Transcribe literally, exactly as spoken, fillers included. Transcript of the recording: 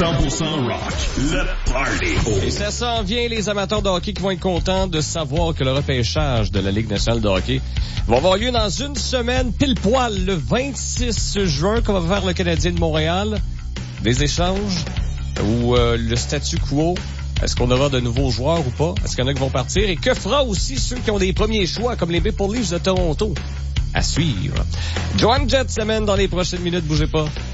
cent pour cent rock, le party. Et ça s'en vient, les amateurs de hockey qui vont être contents de savoir que le repêchage de la Ligue nationale de hockey va avoir lieu dans une semaine, pile poil, le vingt-six juin, qu'on va faire le Canadien de Montréal. Des échanges ou euh, le statu quo. Est-ce qu'on aura de nouveaux joueurs ou pas? Est-ce qu'il y en a qui vont partir? Et que fera aussi ceux qui ont des premiers choix, comme les Maple Leafs de Toronto? À suivre. Joan Jett s'amène dans les prochaines minutes, bougez pas.